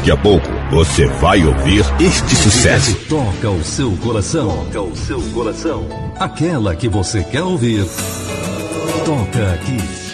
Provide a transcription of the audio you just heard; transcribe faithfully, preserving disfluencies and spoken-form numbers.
Daqui a pouco você vai ouvir este sucesso. Que toca o seu coração. Toca o seu coração. Aquela que você quer ouvir. Toca aqui.